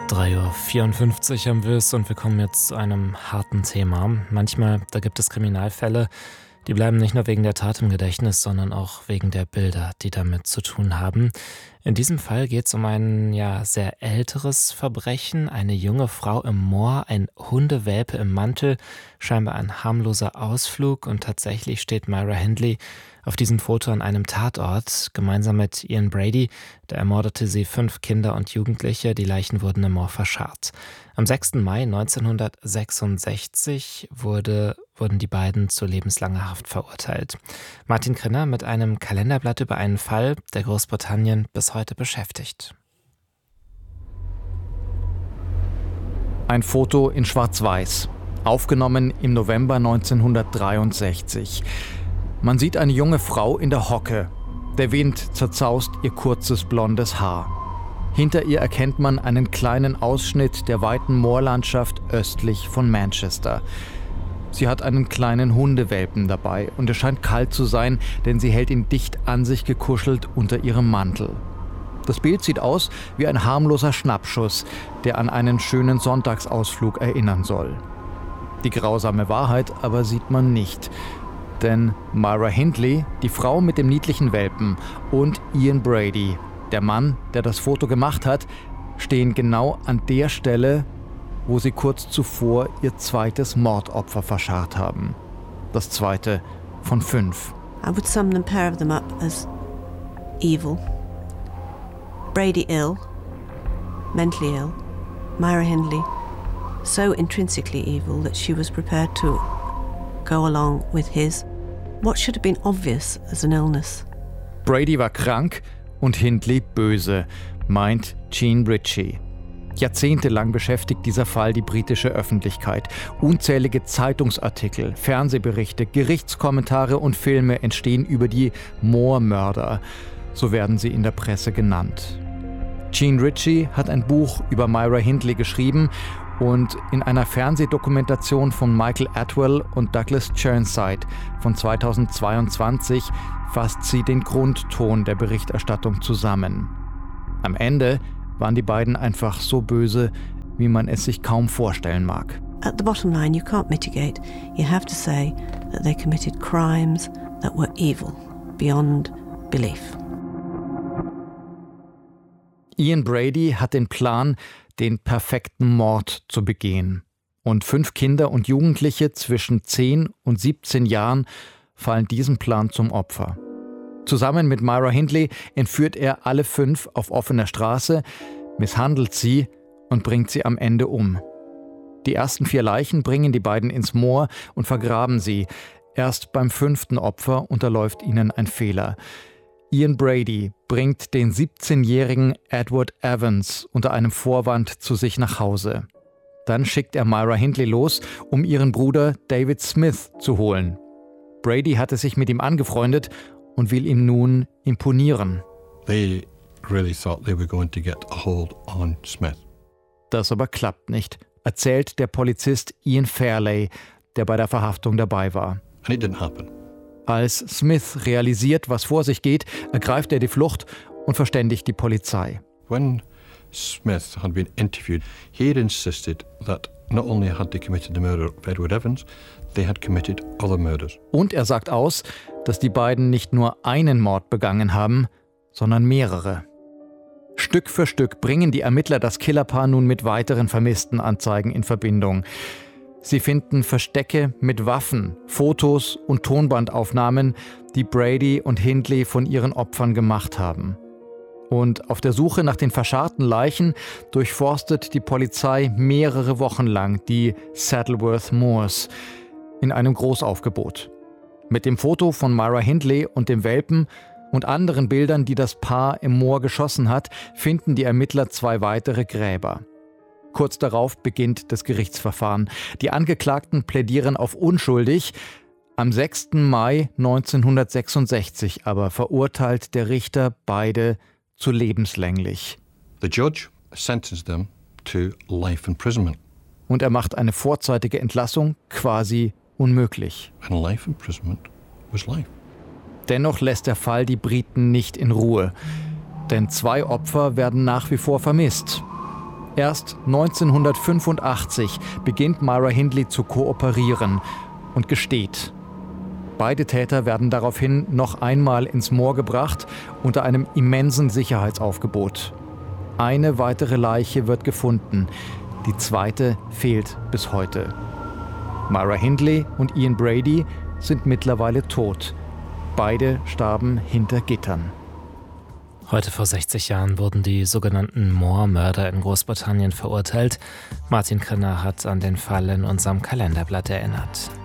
3:54 Uhr haben wir es und wir kommen jetzt zu einem harten Thema. Manchmal, da gibt es Kriminalfälle, die bleiben nicht nur wegen der Tat im Gedächtnis, sondern auch wegen der Bilder, die damit zu tun haben. In diesem Fall geht es um ein sehr älteres Verbrechen. Eine junge Frau im Moor, ein Hundewelpe im Mantel, scheinbar ein harmloser Ausflug. Und tatsächlich steht Myra Hindley auf diesem Foto an einem Tatort, gemeinsam mit Ian Brady. Da ermordete sie 5 Kinder und Jugendliche. Die Leichen wurden im Moor verscharrt. Am 6. Mai 1966 wurden die beiden zu lebenslanger Haft verurteilt. Martin Krinner mit einem Kalenderblatt über einen Fall, der Großbritannien bis heute beschäftigt. Ein Foto in Schwarz-Weiß, aufgenommen im November 1963. Man sieht eine junge Frau in der Hocke. Der Wind zerzaust ihr kurzes blondes Haar. Hinter ihr erkennt man einen kleinen Ausschnitt der weiten Moorlandschaft östlich von Manchester. Sie hat einen kleinen Hundewelpen dabei und es scheint kalt zu sein, denn sie hält ihn dicht an sich gekuschelt unter ihrem Mantel. Das Bild sieht aus wie ein harmloser Schnappschuss, der an einen schönen Sonntagsausflug erinnern soll. Die grausame Wahrheit aber sieht man nicht. Denn Myra Hindley, die Frau mit dem niedlichen Welpen, und Ian Brady, der Mann, der das Foto gemacht hat, stehen genau an der Stelle, wo sie kurz zuvor ihr zweites Mordopfer verscharrt haben. Das zweite von 5. I would sum the pair of them up as evil. Brady ill, mentally ill. Myra Hindley so intrinsically evil that she was prepared to go along with what should have been obvious as an illness. Brady war krank und Hindley böse, meint Jean Ritchie. Jahrzehntelang beschäftigt dieser Fall die britische Öffentlichkeit. Unzählige Zeitungsartikel, Fernsehberichte, Gerichtskommentare und Filme entstehen über die Moormörder. So werden sie in der Presse genannt. Jean Ritchie hat ein Buch über Myra Hindley geschrieben und in einer Fernsehdokumentation von Michael Atwell und Douglas Chirnside von 2022 fasst sie den Grundton der Berichterstattung zusammen. Am Ende waren die beiden einfach so böse, wie man es sich kaum vorstellen mag. At the bottom line, you can't mitigate. You have to say that they committed crimes that were evil, beyond belief. Ian Brady hat den Plan, den perfekten Mord zu begehen. Und 5 Kinder und Jugendliche zwischen 10 und 17 Jahren fallen diesem Plan zum Opfer. Zusammen mit Myra Hindley entführt er alle 5 auf offener Straße, misshandelt sie und bringt sie am Ende um. Die ersten 4 Leichen bringen die beiden ins Moor und vergraben sie. Erst beim 5. Opfer unterläuft ihnen ein Fehler. Ian Brady bringt den 17-jährigen Edward Evans unter einem Vorwand zu sich nach Hause. Dann schickt er Myra Hindley los, um ihren Bruder David Smith zu holen. Brady hatte sich mit ihm angefreundet und will ihm nun imponieren. They really thought they were going to get a hold on Smith. Das aber klappt nicht, erzählt der Polizist Ian Fairley, der bei der Verhaftung dabei war. And it didn't happen. Als Smith realisiert, was vor sich geht, ergreift er die Flucht und verständigt die Polizei. When Smith had been interviewed, he had insisted that not only had they committed the murder of Edward Evans, they had committed other murders. Und er sagt aus, dass die beiden nicht nur einen Mord begangen haben, sondern mehrere. Stück für Stück bringen die Ermittler das Killerpaar nun mit weiteren vermissten Anzeigen in Verbindung. Sie finden Verstecke mit Waffen, Fotos und Tonbandaufnahmen, die Brady und Hindley von ihren Opfern gemacht haben. Und auf der Suche nach den verscharrten Leichen durchforstet die Polizei mehrere Wochen lang die Saddleworth Moors in einem Großaufgebot. Mit dem Foto von Myra Hindley und dem Welpen und anderen Bildern, die das Paar im Moor geschossen hat, finden die Ermittler 2 weitere Gräber. Kurz darauf beginnt das Gerichtsverfahren. Die Angeklagten plädieren auf unschuldig. Am 6. Mai 1966 aber verurteilt der Richter beide zu lebenslänglich. The judge sentenced them to life imprisonment. Und er macht eine vorzeitige Entlassung quasi unmöglich. And life imprisonment was life. Dennoch lässt der Fall die Briten nicht in Ruhe. Denn 2 Opfer werden nach wie vor vermisst. Erst 1985 beginnt Myra Hindley zu kooperieren und gesteht. Beide Täter werden daraufhin noch einmal ins Moor gebracht, unter einem immensen Sicherheitsaufgebot. Eine weitere Leiche wird gefunden, die zweite fehlt bis heute. Myra Hindley und Ian Brady sind mittlerweile tot. Beide starben hinter Gittern. Heute vor 60 Jahren wurden die sogenannten Moor-Mörder in Großbritannien verurteilt. Martin Krinner hat an den Fall in unserem Kalenderblatt erinnert.